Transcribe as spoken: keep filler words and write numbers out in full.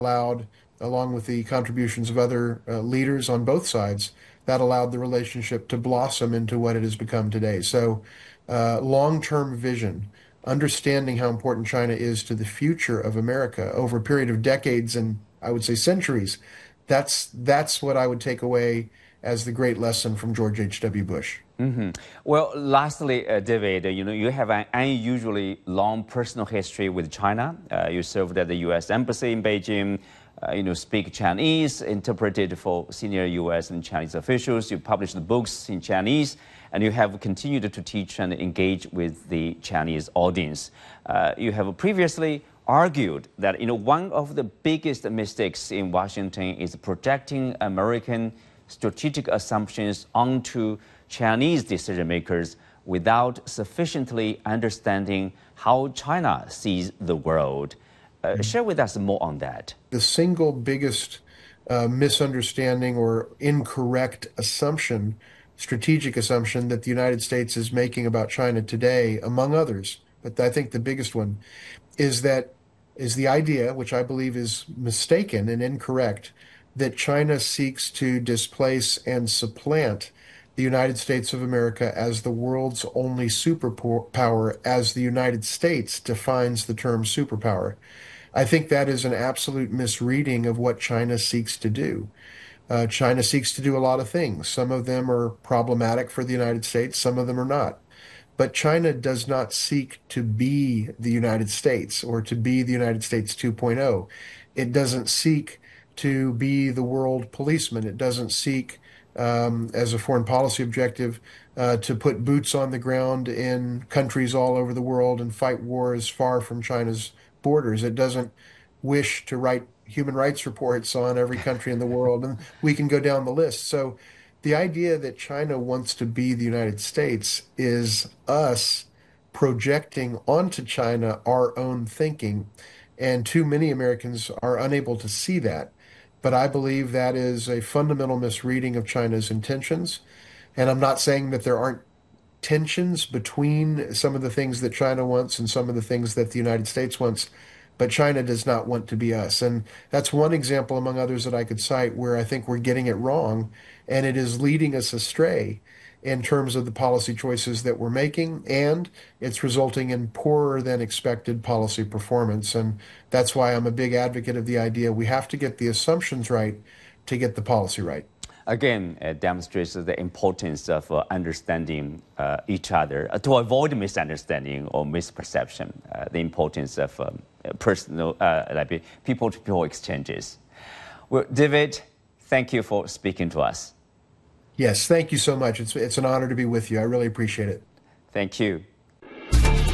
allowed, along with the contributions of other uh, leaders on both sides, that allowed the relationship to blossom into what it has become today. So, uh, long-term vision, understanding how important China is to the future of America over a period of decades and I would say centuries, that's that's what I would take away as the great lesson from George H W. Bush. Mm-hmm. Well, lastly, uh, David, you know, you have an unusually long personal history with China. Uh, you served at the U S Embassy in Beijing. Uh, you know, speak Chinese, interpreted for senior U S and Chinese officials. You published books in Chinese, and you have continued to teach and engage with the Chinese audience. Uh, you have previously argued that, you know, one of the biggest mistakes in Washington is projecting American strategic assumptions onto Chinese decision makers without sufficiently understanding how China sees the world. Uh, share with us more on that. The single biggest uh, misunderstanding or incorrect assumption, strategic assumption that the United States is making about China today, among others, but I think the biggest one is that is the idea, which I believe is mistaken and incorrect, that China seeks to displace and supplant the United States of America as the world's only superpower, as the United States defines the term superpower. I think that is an absolute misreading of what China seeks to do. Uh, China seeks to do a lot of things. Some of them are problematic for the United States, some of them are not. But China does not seek to be the United States or to be the United States 2.0. It doesn't seek to be the world policeman. It doesn't seek, um, as a foreign policy objective, uh, to put boots on the ground in countries all over the world and fight wars far from China's borders. It doesn't wish to write human rights reports on every country in the world, and we can go down the list. So the idea that China wants to be the United States is us projecting onto China our own thinking, and too many Americans are unable to see that. But I believe that is a fundamental misreading of China's intentions. And I'm not saying that there aren't tensions between some of the things that China wants and some of the things that the United States wants, but China does not want to be us. And that's one example among others that I could cite where I think we're getting it wrong, and it is leading us astray in terms of the policy choices that we're making, and it's resulting in poorer than expected policy performance. And that's why I'm a big advocate of the idea we have to get the assumptions right to get the policy right. Again, it demonstrates the importance of uh, understanding uh, each other uh, to avoid misunderstanding or misperception, uh, the importance of um, personal, uh, like people-to-people exchanges. Well, David, thank you for speaking to us. Yes, thank you so much. It's, it's an honor to be with you. I really appreciate it. Thank you.